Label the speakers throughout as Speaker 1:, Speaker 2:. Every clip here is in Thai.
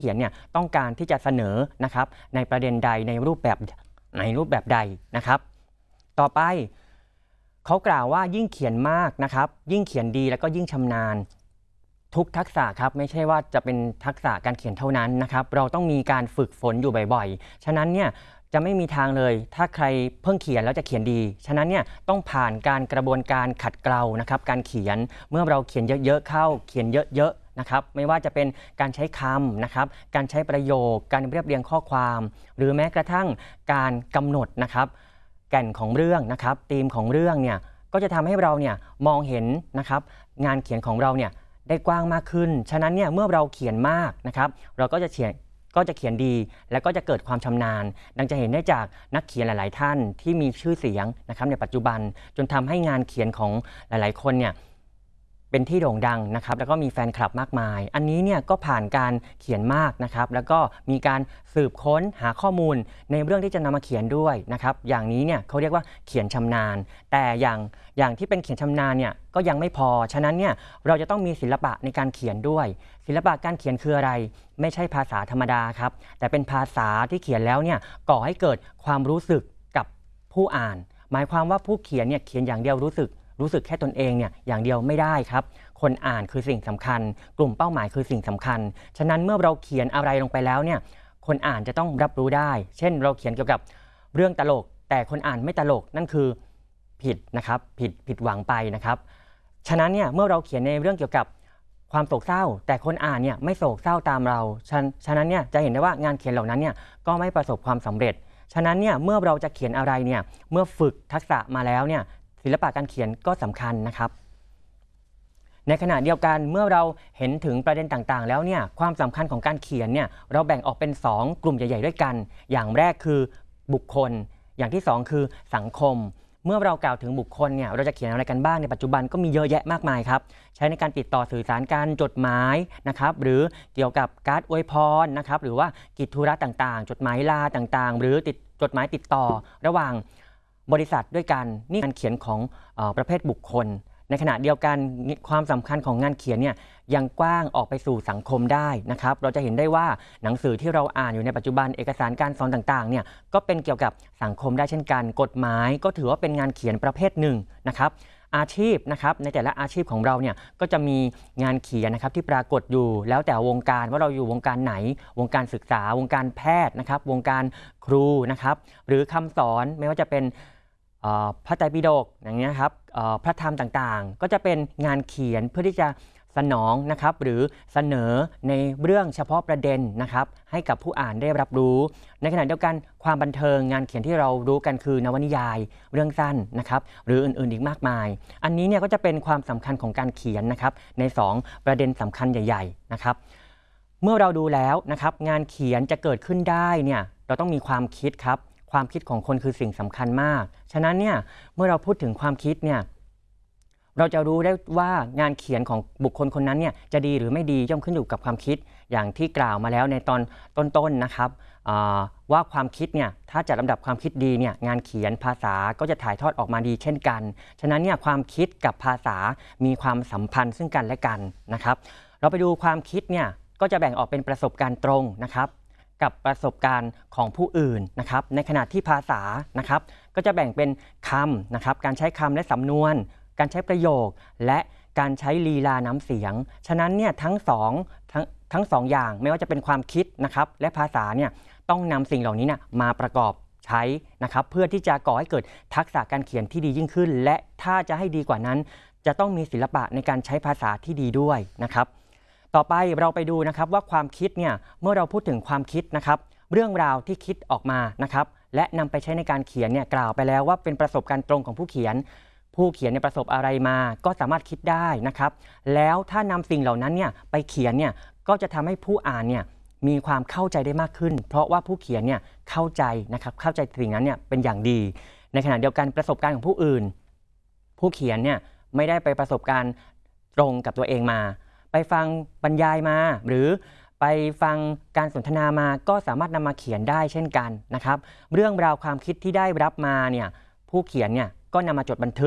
Speaker 1: เขียนเนี่ยต้องการที่จะเสนอนะครับในประเด็นใดในรูปแบบใดนะครับต่อไปเขากล่าวว่ายิ่งเขียนมากนะครับยิ่งเขียนดีแล้วก็ยิ่งชำนาญทุกทักษะครับไม่ใช่ว่าจะเป็นทักษะการเขียนเท่านั้นนะครับเราต้องมีการฝึกฝนอยู่บ่อยๆฉะนั้นเนี่ยจะไม่มีทางเลยถ้าใครเพิ่งเขียนแล้วจะเขียนดีฉะนั้นเนี่ยต้องผ่านการกระบวนการขัดเกลานะครับการเขียนเมื่อเราเขียนเยอะๆเข้าเขียนเยอะๆนะครับไม่ว่าจะเป็นการใช้คำนะครับการใช้ประโยคการเรียบเรียงข้อความหรือแม้กระทั่งการกำหนดนะครับแก่นของเรื่องนะครับธีมของเรื่องเนี่ยก็จะทำให้เราเนี่ยมองเห็นนะครับงานเขียนของเราเนี่ยได้กว้างมากขึ้นฉะนั้นเนี่ยเมื่อเราเขียนมากนะครับเราก็จะเขียนดีและก็จะเกิดความชำนาญดังจะเห็นได้จากนักเขียนหลายๆท่านที่มีชื่อเสียงนะครับในปัจจุบันจนทำให้งานเขียนของหลายๆคนเนี่ยเป็นที่โด่งดังนะครับแล้วก็มีแฟนคลับมากมายอันนี้เนี่ยก็ผ่านการเขียนมากนะครับแล้วก็มีการสืบค้นหาข้อมูลในเรื่องที่จะนำมาเขียนด้วยนะครับอย่างนี้เนี่ยเขาเรียกว่าเขียนชำนาญแต่อย่างที่เป็นเขียนชำนาญเนี่ยก็ยังไม่พอฉะนั้นเนี่ยเราจะต้องมีศิลปะในการเขียนด้วยศิลปะการเขียนคืออะไรไม่ใช่ภาษาธรรมดาครับแต่เป็นภาษาที่เขียนแล้วเนี่ยก่อให้เกิดความรู้สึกกับผู้อ่านหมายความว่าผู้เขียนเนี่ยเขียนอย่างเดียวรู้สึกแค่ตนเองเนี่ยอย่างเดียวไม่ได้ครับคนอ่านคือสิ่งสำคัญกลุ่มเป้าหมายคือสิ่งสำคัญฉะนั้นเมื่อเราเขียนอะไรลงไปแล้วเนี่ยคนอ่านจะต้องรับรู้ได้เช่นเราเขียนเกี่ยวกับเรื่องตลกแต่คนอ่านไม่ตลกนั่นคือผิดนะครับผิดหวังไปนะครับฉะนั้นเนี่ยเมื่อเราเขียนในเรื่องเกี่ยวกับความโศกเศร้าแต่คนอ่านเนี่ยไม่โศกเศร้าตามเราฉะนั้นเนี่ยจะเห็นได้ว่างานเขียนเหล่านั้นเนี่ยก็ไม่ประสบความสำเร็จฉะนั้นเนี่ยเมื่อเราจะเขียนอะไรเนี่ยเมื่อฝึกทักษะมาแล้วเนี่ยศิลปะการเขียนก็สำคัญนะครับในขณะเดียวกันเมื่อเราเห็นถึงประเด็นต่างๆแล้วเนี่ยความสำคัญของการเขียนเนี่ยเราแบ่งออกเป็น2กลุ่มใหญ่ๆด้วยกันอย่างแรกคือบุคคลอย่างที่2คือสังคมเมื่อเรากล่าวถึงบุคคลเนี่ยเราจะเขียนอะไรกันบ้างในปัจจุบันก็มีเยอะแยะมากมายครับใช้ในการติดต่อสื่อสารกันจดหมายนะครับหรือเกี่ยวกับการ์ดอวยพรนะครับหรือว่ากิจธุระต่างๆจดหมายลาต่างๆหรือจดหมายติดต่อระหว่างบริษัทด้วยกันนี่การเขียนของประเภทบุคคลในขณะเดียวกันความสำคัญของงานเขียนเนี่ยยังกว้างออกไปสู่สังคมได้นะครับเราจะเห็นได้ว่าหนังสือที่เราอ่านอยู่ในปัจจุบันเอกสารการสอนต่างๆเนี่ยก็เป็นเกี่ยวกับสังคมได้เช่นกันกฎหมายก็ถือว่าเป็นงานเขียนประเภทหนึ่งนะครับอาชีพนะครับในแต่ละอาชีพของเราเนี่ยก็จะมีงานเขียนนะครับที่ปรากฏอยู่แล้วแต่วงการว่าเราอยู่วงการไหนวงการศึกษาวงการแพทย์นะครับวงการครูนะครับหรือคำสอนไม่ว่าจะเป็นพระไตรปิฎกอย่างนี้ครับพระธรรมต่างๆก็จะเป็นงานเขียนเพื่อที่จะสนองนะครับหรือเสนอในเรื่องเฉพาะประเด็นนะครับให้กับผู้อ่านได้รับรู้ในขณะเดียวกันความบันเทิงงานเขียนที่เรารู้กันคือนวนิยายเรื่องสั้นนะครับหรืออื่นๆอีกมากมายอันนี้เนี่ยก็จะเป็นความสำคัญของการเขียนนะครับใน2ประเด็นสำคัญใหญ่ๆนะครับเมื่อเราดูแล้วนะครับงานเขียนจะเกิดขึ้นได้เนี่ยเราต้องมีความคิดครับความคิดของคนคือสิ่งสำคัญมากฉะนั้นเนี่ยเมื่อเราพูดถึงความคิดเนี่ยเราจะรู้ได้ว่างานเขียนของบุคคลคนนั้นเนี่ยจะดีหรือไม่ดีย่อมขึ้นอยู่กับความคิดอย่างที่กล่าวมาแล้วในตอนต้นๆนะครับว่าความคิดเนี่ยถ้าจัดลำดับความคิดดีเนี่ยงานเขียนภาษาก็จะถ่ายทอดออกมาดีเช่นกันฉะนั้นเนี่ยความคิดกับภาษามีความสัมพันธ์ซึ่งกันและกันนะครับเราไปดูความคิดเนี่ยก็จะแบ่งออกเป็นประสบการณ์ตรงนะครับกับประสบการณ์ของผู้อื่นนะครับในขณะที่ภาษานะครับก็จะแบ่งเป็นคำนะครับการใช้คำและสำนวนการใช้ประโยคและการใช้ลีลาน้ำเสียงฉะนั้นเนี่ยทั้งสองอย่างไม่ว่าจะเป็นความคิดนะครับและภาษาเนี่ยต้องนำสิ่งเหล่านี้เนี่ยมาประกอบใช้นะครับเพื่อที่จะก่อให้เกิดทักษะการเขียนที่ดียิ่งขึ้นและถ้าจะให้ดีกว่านั้นจะต้องมีศิลปะในการใช้ภาษาที่ดีด้วยนะครับต่อไปเราไปดูนะครับว่าความคิดเนี่ยเมื่อเราพูดถึงความคิดนะครับเรื่องราวที่คิดออกมานะครับและนำไปใช้ในการเขียนเนี่ยกล่าวไปแล้วว่าเป็นประสบการณ์ตรงของผู้เขียนเนี่ยประสบอะไรมาก็สามารถคิดได้นะครับแล้วถ้านำสิ่งเหล่านั้นเนี่ยไปเขียนเนี่ยก็จะทำให้ผู้อ่านเนี่ยมีความเข้าใจได้มากขึ้นเพราะว่าผู้เขียนเนี่ยเข้าใจนะครับเข้าใจสิ่งนั้นเนี่ยเป็นอย่างดีในขณะเดียวกันประสบการณ์ของผู้อื่นผู้เขียนเนี่ยไม่ได้ไปประสบการณ์ตรงกับตัวเองมาไปฟังบรรยายมาหรือไปฟังการสนทนามาก็สามารถนำมาเขียนได้เช่นกันนะครับเรื่องราวความคิดที่ได้รับมาเนี่ยผู้เขียนเนี่ยก็นำมาจดบันทึก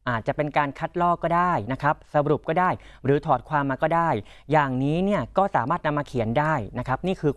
Speaker 1: อาจจะเป็นการคัดลอกก็ได้นะครับสรุปก็ได้หรือถอดความมาก็ได้อย่างนี้เนี่ยก็สามารถนำมาเขียนได้นะครับนี่คือ